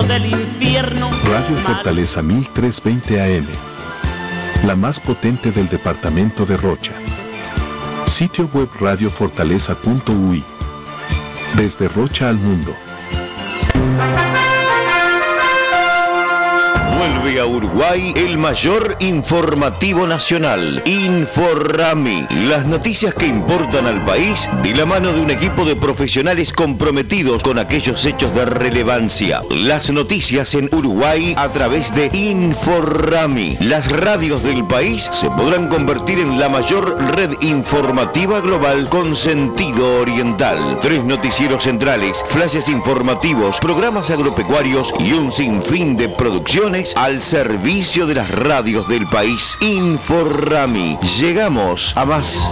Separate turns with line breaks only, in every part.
del infierno.
Radio Fortaleza 1320 AM, la más potente del departamento de Rocha. Sitio web radiofortaleza.ui. Desde Rocha al mundo.
Vuelve a Uruguay el mayor informativo nacional, Inforrami. Las noticias que importan al país de la mano de un equipo de profesionales comprometidos con aquellos hechos de relevancia. Las noticias en Uruguay a través de Inforrami. Las radios del país se podrán convertir en la mayor red informativa global con sentido oriental. 3 noticieros centrales, flashes informativos, programas agropecuarios y un sinfín de producciones al servicio de las radios del país. Inforrami. Llegamos a más.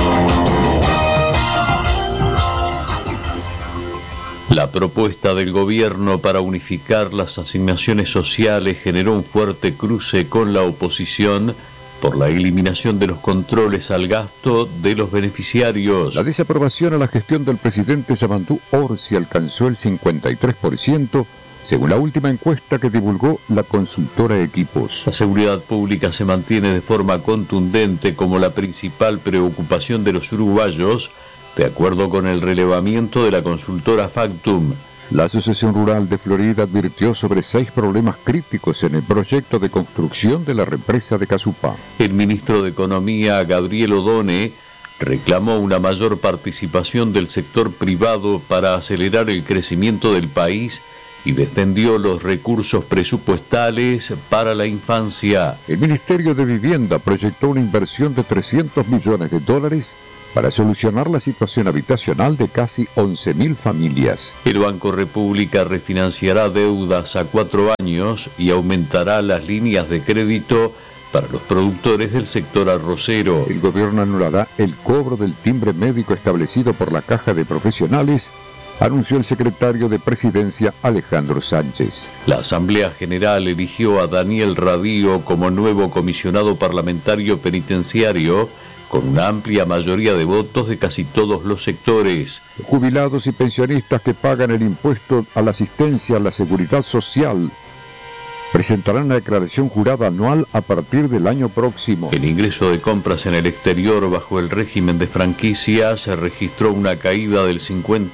La propuesta del gobierno para unificar las asignaciones sociales generó un fuerte cruce con la oposición por la eliminación de los controles al gasto de los beneficiarios.
La desaprobación a la gestión del presidente Yamandú Orsi alcanzó el 53%, según la última encuesta que divulgó la consultora Equipos.
La seguridad pública se mantiene de forma contundente como la principal preocupación de los uruguayos, de acuerdo con el relevamiento de la consultora Factum.
La Asociación Rural de Florida advirtió sobre 6 problemas críticos en el proyecto de construcción de la represa de Casupá.
El ministro de Economía, Gabriel Odone, reclamó una mayor participación del sector privado para acelerar el crecimiento del país y defendió los recursos presupuestales para la infancia.
El Ministerio de Vivienda proyectó una inversión de $300 millones para solucionar la situación habitacional de casi 11.000 familias.
El Banco República refinanciará deudas a 4 años y aumentará las líneas de crédito para los productores del sector arrocero.
El gobierno anulará el cobro del timbre médico establecido por la Caja de Profesionales, anunció el secretario de Presidencia Alejandro Sánchez.
La Asamblea General eligió a Daniel Radío como nuevo comisionado parlamentario penitenciario, con una amplia mayoría de votos de casi todos los sectores.
Jubilados y pensionistas que pagan el impuesto a la asistencia a la seguridad social presentarán la declaración jurada anual a partir del año próximo.
El ingreso de compras en el exterior bajo el régimen de franquicia se registró una caída del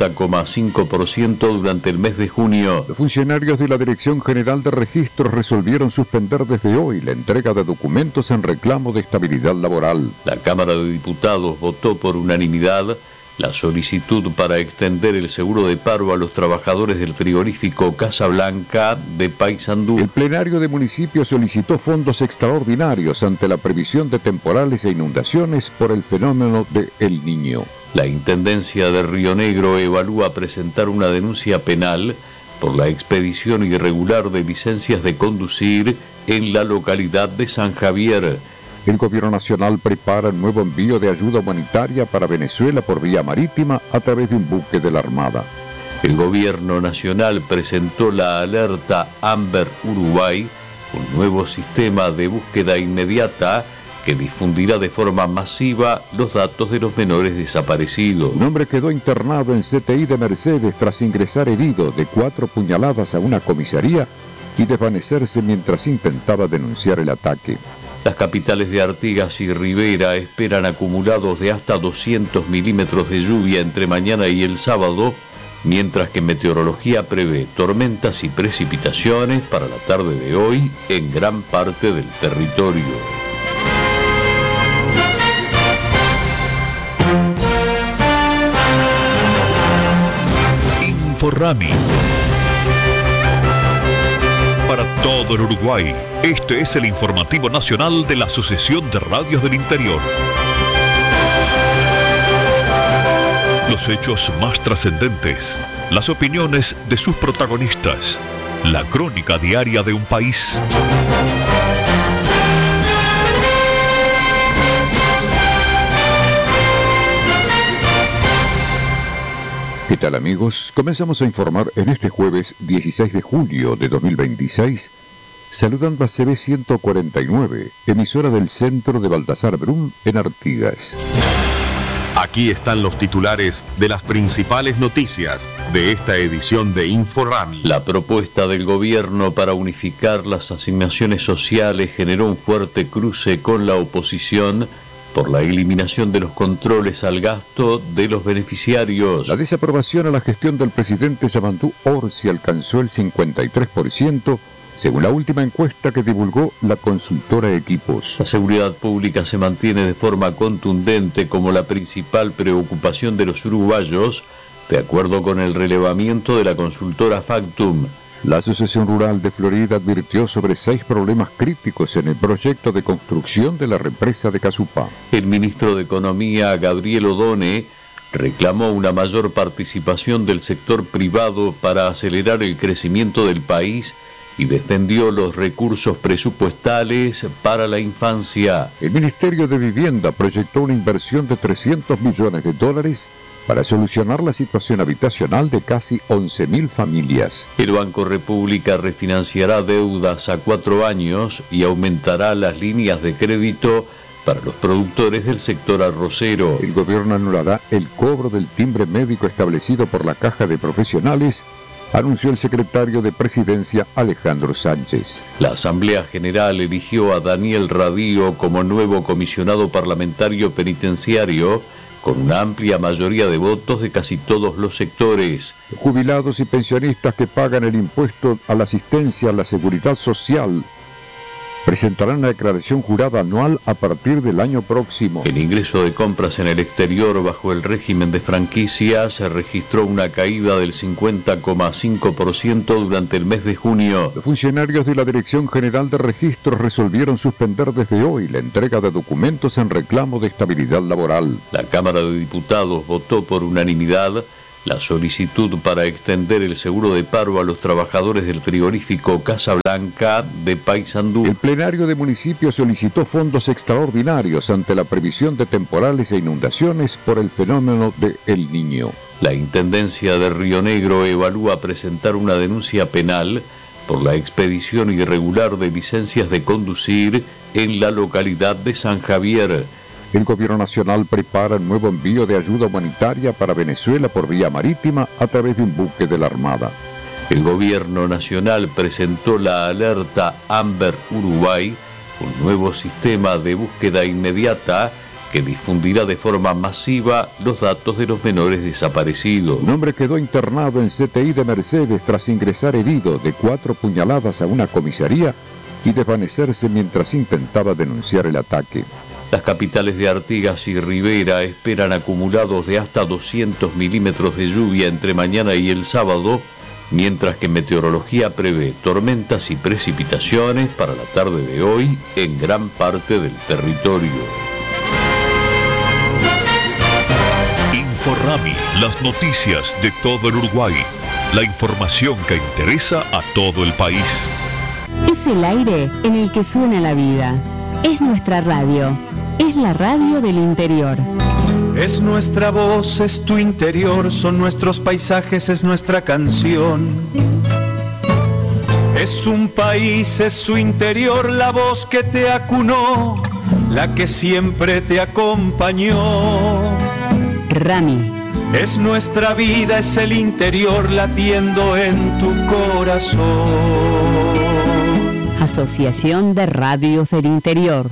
50,5% durante el mes de junio.
Los funcionarios de la Dirección General de Registros resolvieron suspender desde hoy la entrega de documentos en reclamo de estabilidad laboral.
La Cámara de Diputados votó por unanimidad la solicitud para extender el seguro de paro a los trabajadores del frigorífico Casablanca de Paysandú.
El plenario de municipios solicitó fondos extraordinarios ante la previsión de temporales e inundaciones por el fenómeno de El Niño.
La Intendencia de Río Negro evalúa presentar una denuncia penal por la expedición irregular de licencias de conducir en la localidad de San Javier.
El gobierno nacional prepara un nuevo envío de ayuda humanitaria para Venezuela por vía marítima a través de un buque de la Armada.
El gobierno nacional presentó la alerta Amber Uruguay, un nuevo sistema de búsqueda inmediata que difundirá de forma masiva los datos de los menores desaparecidos.
Un hombre quedó internado en CTI de Mercedes tras ingresar herido de 4 puñaladas a una comisaría y desvanecerse mientras intentaba denunciar el ataque.
Las capitales de Artigas y Rivera esperan acumulados de hasta 200 milímetros de lluvia entre mañana y el sábado, mientras que Meteorología prevé tormentas y precipitaciones para la tarde de hoy en gran parte del territorio.
Inforrami. Para todo el Uruguay, este es el informativo nacional de la Asociación de Radios del Interior. Los hechos más trascendentes, las opiniones de sus protagonistas, la crónica diaria de un país.
¿Qué tal, amigos? Comenzamos a informar en este jueves 16 de julio de 2026, saludando a CB 149, emisora del centro de Baltasar Brum en Artigas.
Aquí están los titulares de las principales noticias de esta edición de InfoRami.
La propuesta del gobierno para unificar las asignaciones sociales generó un fuerte cruce con la oposición por la eliminación de los controles al gasto de los beneficiarios.
La desaprobación a la gestión del presidente Yamandu Orsi alcanzó el 53%, según la última encuesta que divulgó la consultora Equipos.
La seguridad pública se mantiene de forma contundente como la principal preocupación de los uruguayos, de acuerdo con el relevamiento de la consultora Factum.
La Asociación Rural de Florida advirtió sobre 6 problemas críticos en el proyecto de construcción de la represa de Casupá.
El ministro de Economía, Gabriel Odone, reclamó una mayor participación del sector privado para acelerar el crecimiento del país y defendió los recursos presupuestales para la infancia.
El Ministerio de Vivienda proyectó una inversión de $300 millones para solucionar la situación habitacional de casi 11.000 familias.
El Banco República refinanciará deudas a 4 años y aumentará las líneas de crédito para los productores del sector arrocero.
El gobierno anulará el cobro del timbre médico establecido por la Caja de Profesionales, anunció el secretario de Presidencia Alejandro Sánchez.
La Asamblea General eligió a Daniel Radío como nuevo comisionado parlamentario penitenciario, con una amplia mayoría de votos de casi todos los sectores.
Jubilados y pensionistas que pagan el impuesto a la asistencia a la seguridad social presentarán la declaración jurada anual a partir del año próximo.
El ingreso de compras en el exterior bajo el régimen de franquicia se registró una caída del 50,5% durante el mes de junio.
Los funcionarios de la Dirección General de Registros resolvieron suspender desde hoy la entrega de documentos en reclamo de estabilidad laboral.
La Cámara de Diputados votó por unanimidad la solicitud para extender el seguro de paro a los trabajadores del frigorífico Casablanca de Paysandú.
El plenario de municipios solicitó fondos extraordinarios ante la previsión de temporales e inundaciones por el fenómeno de El Niño.
La Intendencia de Río Negro evalúa presentar una denuncia penal por la expedición irregular de licencias de conducir en la localidad de San Javier.
El gobierno nacional prepara un nuevo envío de ayuda humanitaria para Venezuela por vía marítima a través de un buque de la Armada.
El gobierno nacional presentó la alerta Amber Uruguay, un nuevo sistema de búsqueda inmediata que difundirá de forma masiva los datos de los menores desaparecidos.
Un hombre quedó internado en CTI de Mercedes tras ingresar herido de 4 puñaladas a una comisaría y desvanecerse mientras intentaba denunciar el ataque.
Las capitales de Artigas y Rivera esperan acumulados de hasta 200 milímetros de lluvia entre mañana y el sábado, mientras que Meteorología prevé tormentas y precipitaciones para la tarde de hoy en gran parte del territorio.
InfoRami, las noticias de todo el Uruguay. La información que interesa a todo el país.
Es el aire en el que suena la vida. Es nuestra radio. Es la radio del interior.
Es nuestra voz, es tu interior, son nuestros paisajes, es nuestra canción. Es un país, es su interior, la voz que te acunó, la que siempre te acompañó.
Rami.
Es nuestra vida, es el interior latiendo en tu corazón.
Asociación de Radios del Interior.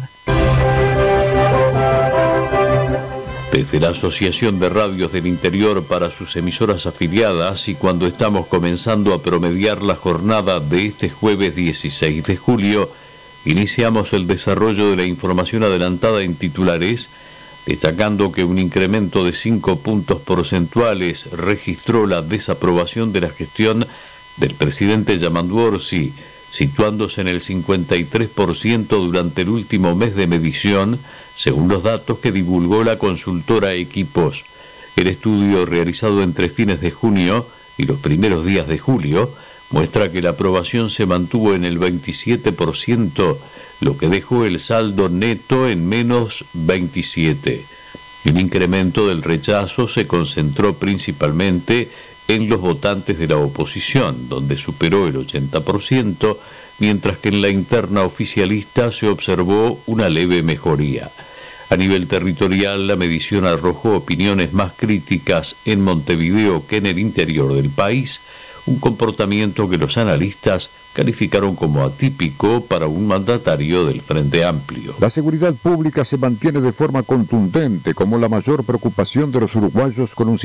Desde la Asociación de Radios del Interior para sus emisoras afiliadas y cuando estamos comenzando a promediar la jornada de este jueves 16 de julio, iniciamos el desarrollo de la información adelantada en titulares, destacando que un incremento de 5 puntos porcentuales registró la desaprobación de la gestión del presidente Yamandu Orsi, situándose en el 53% durante el último mes de medición, según los datos que divulgó la consultora Equipos. El estudio realizado entre fines de junio y los primeros días de julio muestra que la aprobación se mantuvo en el 27%, lo que dejó el saldo neto en menos 27%. El incremento del rechazo se concentró principalmente en los votantes de la oposición, donde superó el 80%, mientras que en la interna oficialista se observó una leve mejoría. A nivel territorial, la medición arrojó opiniones más críticas en Montevideo que en el interior del país, un comportamiento que los analistas calificaron como atípico para un mandatario del Frente Amplio.
La seguridad pública se mantiene de forma contundente como la mayor preocupación de los uruguayos, con un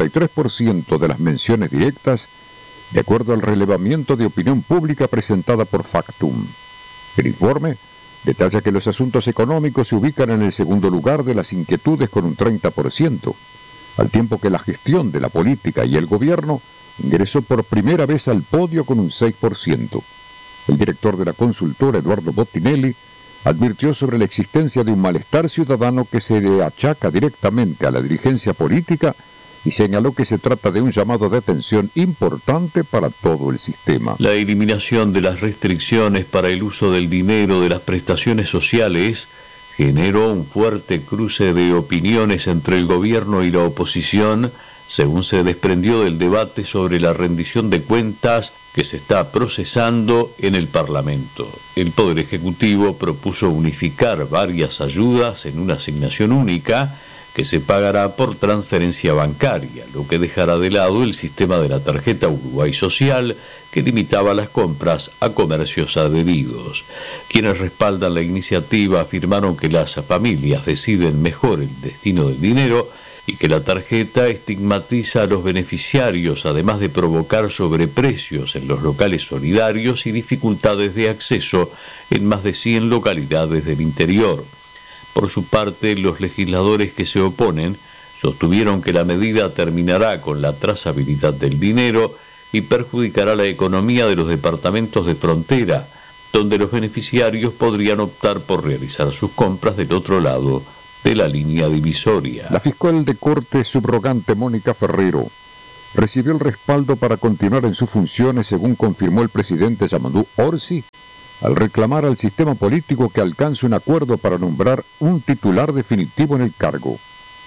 53% de las menciones directas, de acuerdo al relevamiento de opinión pública presentada por Factum. El informe detalla que los asuntos económicos se ubican en el segundo lugar de las inquietudes con un 30%, al tiempo que la gestión de la política y el gobierno ingresó por primera vez al podio con un 6%. El director de la consultora, Eduardo Bottinelli, advirtió sobre la existencia de un malestar ciudadano que se le achaca directamente a la dirigencia política y señaló que se trata de un llamado de atención importante para todo el sistema.
La eliminación de las restricciones para el uso del dinero de las prestaciones sociales generó un fuerte cruce de opiniones entre el gobierno y la oposición, según se desprendió del debate sobre la rendición de cuentas que se está procesando en el Parlamento. El Poder Ejecutivo propuso unificar varias ayudas en una asignación única que se pagará por transferencia bancaria, lo que dejará de lado el sistema de la tarjeta Uruguay Social, que limitaba las compras a comercios adheridos. Quienes respaldan la iniciativa afirmaron que las familias deciden mejor el destino del dinero y que la tarjeta estigmatiza a los beneficiarios, además de provocar sobreprecios en los locales solidarios y dificultades de acceso en más de 100 localidades del interior. Por su parte, los legisladores que se oponen sostuvieron que la medida terminará con la trazabilidad del dinero y perjudicará la economía de los departamentos de frontera, donde los beneficiarios podrían optar por realizar sus compras del otro lado de la línea divisoria.
La fiscal de corte subrogante Mónica Ferrero recibió el respaldo para continuar en sus funciones, según confirmó el presidente Yamadú Orsi, al reclamar al sistema político que alcance un acuerdo para nombrar un titular definitivo en el cargo.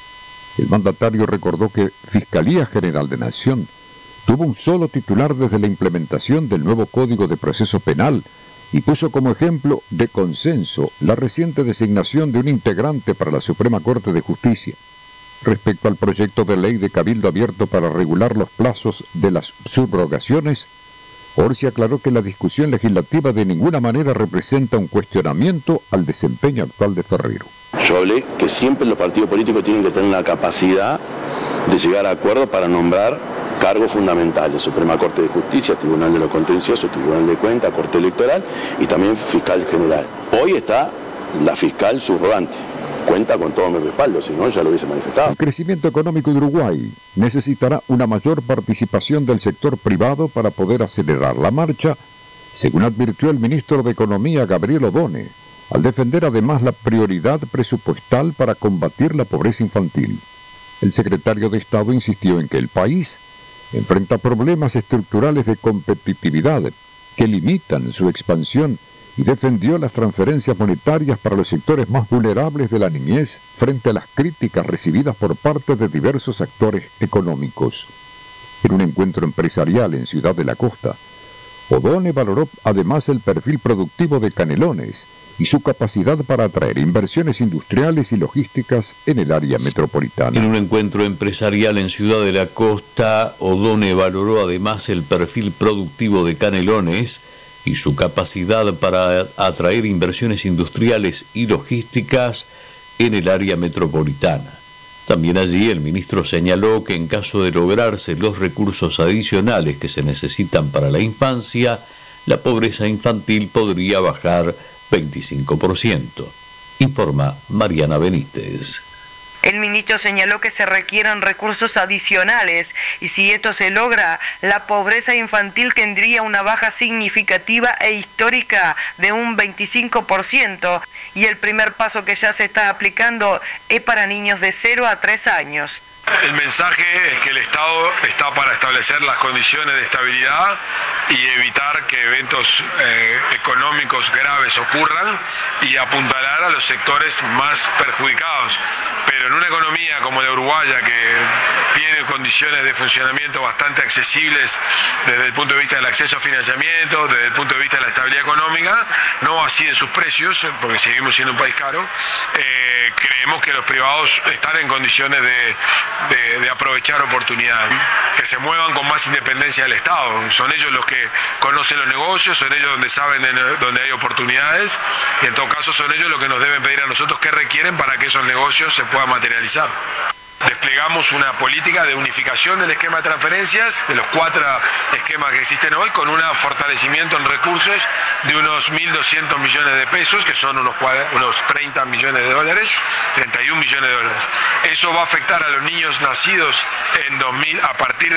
El mandatario recordó que Fiscalía General de Nación tuvo un solo titular desde la implementación del nuevo Código de Proceso Penal y puso como ejemplo de consenso la reciente designación de un integrante para la Suprema Corte de Justicia. Respecto al proyecto de ley de cabildo abierto para regular los plazos de las subrogaciones, Orsi aclaró que la discusión legislativa de ninguna manera representa un cuestionamiento al desempeño actual de Ferrero.
Yo hablé que siempre los partidos políticos tienen que tener la capacidad de llegar a acuerdos para nombrar cargos fundamentales: Suprema Corte de Justicia, Tribunal de los Contenciosos, Tribunal de Cuentas, Corte Electoral y también Fiscal General. Hoy está la fiscal subrogante. Cuenta con todo mi respaldo, si no ya lo hubiese manifestado.
El crecimiento económico de Uruguay necesitará una mayor participación del sector privado para poder acelerar la marcha, según advirtió el ministro de Economía, Gabriel Odone, al defender además la prioridad presupuestal para combatir la pobreza infantil. El secretario de Estado insistió en que el país enfrenta problemas estructurales de competitividad que limitan su expansión y defendió las transferencias monetarias para los sectores más vulnerables de la niñez frente a las críticas recibidas por parte de diversos actores económicos. En un encuentro empresarial en Ciudad de la Costa, Odone valoró además el perfil productivo de Canelones y su capacidad para atraer inversiones industriales y logísticas en el área metropolitana.
En un encuentro empresarial en Ciudad de la Costa, Odone valoró además el perfil productivo de Canelones y su capacidad para atraer inversiones industriales y logísticas en el área metropolitana. También allí el ministro señaló que en caso de lograrse los recursos adicionales que se necesitan para la infancia, la pobreza infantil podría bajar 25%, informa Mariana Benítez.
El ministro señaló que se requieren recursos adicionales y si esto se logra, la pobreza infantil tendría una baja significativa e histórica de un 25% y el primer paso que ya se está aplicando es para niños de 0 a 3 años.
El mensaje es que el Estado está para establecer las condiciones de estabilidad y evitar que eventos económicos graves ocurran y apuntalar a los sectores más perjudicados. Pero en una economía como la uruguaya, que tiene condiciones de funcionamiento bastante accesibles desde el punto de vista del acceso a financiamiento, desde el punto de vista de la estabilidad económica, no así en sus precios, porque seguimos siendo un país caro, creemos que los privados están en condiciones de aprovechar oportunidades, que se muevan con más independencia del Estado. Son ellos los que conocen los negocios, son ellos donde saben donde hay oportunidades, y en todo caso son ellos los que nos deben pedir a nosotros qué requieren para que esos negocios se puedan materializar. Desplegamos una política de unificación del esquema de transferencias, de los 4 esquemas que existen hoy, con un fortalecimiento en recursos de unos 1.200 millones de pesos, que son unos 30 millones de dólares, 31 millones de dólares. Eso va a afectar a los niños nacidos a partir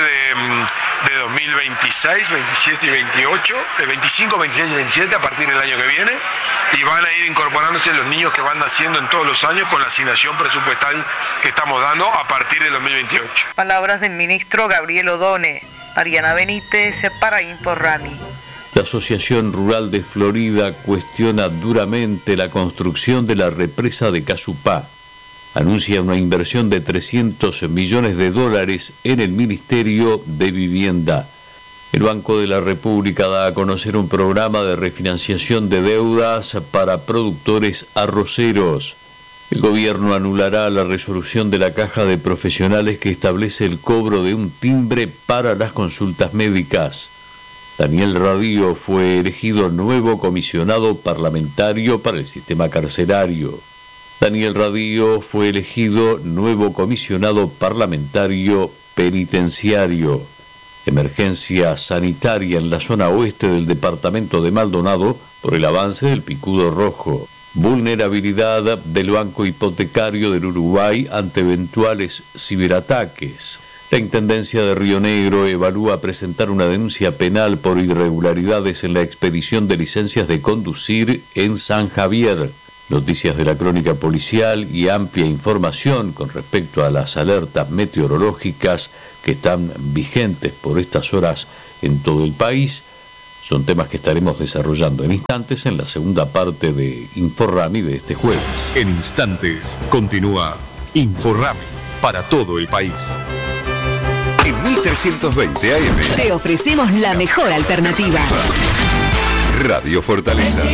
de 2026, 27 y 28, de 25, 26 y 27 a partir del año que viene, y van a ir incorporándose los niños que van naciendo en todos los años con la asignación presupuestal que estamos dando a partir del 2028.
Palabras del ministro Gabriel Odone. Ariana Benítez para InfoRami.
La Asociación Rural de Florida cuestiona duramente la construcción de la represa de Casupá. Anuncia una inversión de $300 millones en el Ministerio de Vivienda. El Banco de la República da a conocer un programa de refinanciación de deudas para productores arroceros. El gobierno anulará la resolución de la Caja de Profesionales que establece el cobro de un timbre para las consultas médicas. Daniel Radío fue elegido nuevo comisionado parlamentario para el sistema carcerario. Daniel Radío fue elegido nuevo comisionado parlamentario penitenciario. Emergencia sanitaria en la zona oeste del departamento de Maldonado por el avance del picudo rojo. Vulnerabilidad del Banco Hipotecario del Uruguay ante eventuales ciberataques. La Intendencia de Río Negro evalúa presentar una denuncia penal por irregularidades en la expedición de licencias de conducir en San Javier. Noticias de la crónica policial y amplia información con respecto a las alertas meteorológicas que están vigentes por estas horas en todo el país. Son temas que estaremos desarrollando en instantes en la segunda parte de InfoRami de este jueves.
En instantes continúa InfoRami para todo el país.
En 1320 AM
te ofrecemos la mejor alternativa.
Radio Fortaleza.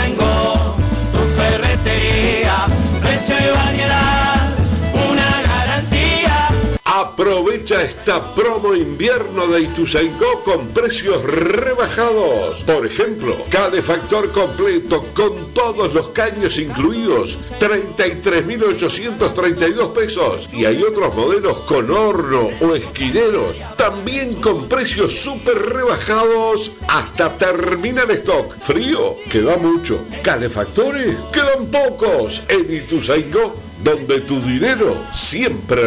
Tu ferretería, precio y variedad, una garantía.
Aprovecha esta promo invierno de Ituzaingó con precios rebajados. Por ejemplo, calefactor completo con todos los caños incluidos, 33.832 pesos. Y hay otros modelos con horno o esquineros, también con precios súper rebajados hasta terminar stock. Frío, queda mucho. Calefactores, quedan pocos. En Ituzaingó, donde tu dinero siempre